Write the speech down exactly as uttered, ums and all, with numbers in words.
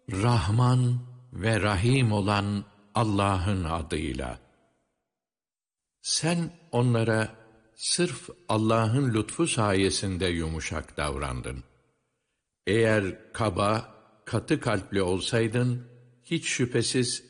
Rahman ve Rahim olan Allah'ın adıyla. Sen onlara sırf Allah'ın lütfu sayesinde yumuşak davrandın. Eğer kaba, katı kalpli olsaydın, hiç şüphesiz